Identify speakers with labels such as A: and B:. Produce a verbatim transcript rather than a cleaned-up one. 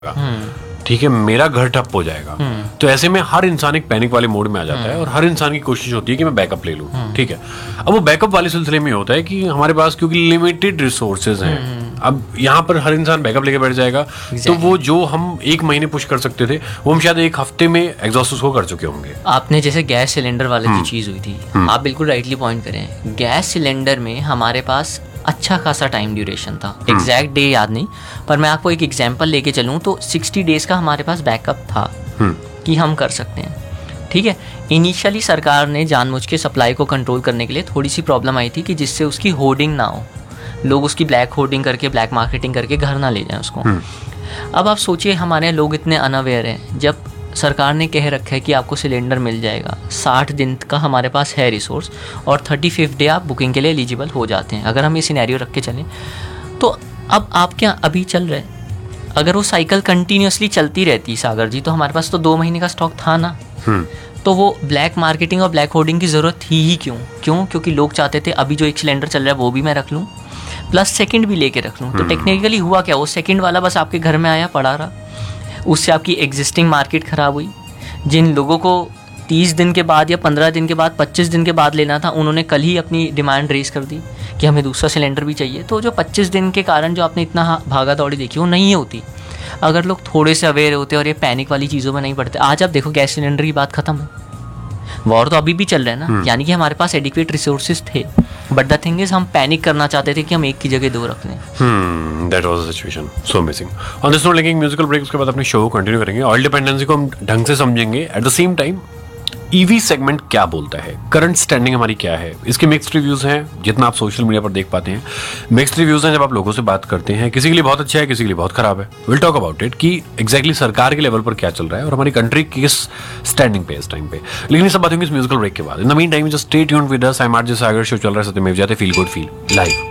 A: ठीक है, मेरा घर ठप हो जाएगा। तो ऐसे में हर इंसान एक पैनिक वाले मोड में आ जाता है और हर इंसान की कोशिश होती है कि मैं बैकअप ले लूं। ठीक है, अब वो बैकअप वाले सिलसिले में होता है कि हमारे पास क्योंकि लिमिटेड रिसोर्सेज हैं, अब यहाँ पर हर इंसान बैकअप लेके बैठ जाएगा। exactly. तो वो जो हम एक महीने पुश कर सकते थे वो हम शायद एक हफ्ते में एग्जॉस्ट उसको कर चुके होंगे।
B: आपने जैसे गैस सिलेंडर वाले की चीज हुई थी, आप बिल्कुल राइटली पॉइंट करें। गैस सिलेंडर में हमारे पास अच्छा खासा टाइम ड्यूरेशन था, एग्जैक्ट डे याद नहीं, पर मैं आपको एक एग्जांपल लेके चलूँ तो सिक्सटी डेज का हमारे पास बैकअप था कि हम कर सकते हैं। ठीक है, इनिशियली सरकार ने जानबूझ के सप्लाई को कंट्रोल करने के लिए थोड़ी सी प्रॉब्लम आई थी कि जिससे उसकी होर्डिंग ना हो, लोग उसकी ब्लैक होर्डिंग करके ब्लैक मार्केटिंग करके घर ना ले जाएं उसको। अब आप सोचिए हमारे लोग इतने अनअवेयर हैं, जब सरकार ने कह रखा है कि आपको सिलेंडर मिल जाएगा, साठ दिन का हमारे पास है रिसोर्स और थर्टी फिफ्थ डे आप बुकिंग के लिए एलिजिबल हो जाते हैं। अगर हम ये सिनेरियो रख के चलें तो अब आप क्या अभी चल रहे, अगर वो साइकिल कंटिन्यूसली चलती रहती सागर जी, तो हमारे पास तो दो महीने का स्टॉक था ना। तो वो ब्लैक मार्केटिंग और ब्लैक होर्डिंग की ज़रूरत थी ही क्यों क्यों क्योंकि लोग चाहते थे अभी जो एक सिलेंडर चल रहा है वो भी मैं रख लूँ प्लस सेकंड भी लेके रख लूँ। तो टेक्निकली हुआ क्या, वो सेकंड वाला बस आपके घर में आया पड़ा रहा, उससे आपकी एग्जिस्टिंग मार्केट ख़राब हुई। जिन लोगों को तीस दिन के बाद या पंद्रह दिन के बाद पच्चीस दिन के बाद लेना था, उन्होंने कल ही अपनी डिमांड रेज कर दी कि हमें दूसरा सिलेंडर भी चाहिए। तो जो पच्चीस दिन के कारण जो आपने इतना भागा दौड़ी देखी वो नहीं होती अगर लोग थोड़े से अवेयर होते और ये पैनिक वाली चीज़ों में नहीं पड़ते। आज आप देखो गैस सिलेंडर की बात खत्म है, वॉर तो अभी भी चल रहा है ना, यानी कि हमारे पास एडिक्वेट रिसोर्सेज थे, बट द थिंग इज हम पैनिक करना चाहते थे कि हम एक की जगह दो रख लें।
A: हम्म that was the situation, so amazing. On this note लेंगे म्यूजिकल ब्रेक, उसके बाद अपने शो को कंटिन्यू करेंगे। ऑयल डिपेंडेंसी को हम ढंग से समझेंगे, at the same time EV segment क्या बोलता है, करंट स्टैंडिंग हमारी क्या है। इसके मिक्स्ड रिव्यूज हैं, जितना आप सोशल मीडिया पर देख पाते हैं मिक्स्ड रिव्यूज हैं। जब आप लोगों से बात करते हैं, किसी के लिए बहुत अच्छा है, किसी के लिए बहुत खराब है। विल टॉक अबाउट इट कि एग्जैक्टली सरकार के लेवल पर क्या चल रहा है और हमारी कंट्री किस स्टैंडिंग पे इस टाइम पे। लेकिन ये सब बात होंगी इस म्यूजिकल ब्रेक के बाद। In the mean time just stay tuned with us. I am RJ Sagar, show चल रहा है सत्यमेव जयते, फील गुड फील लाइव।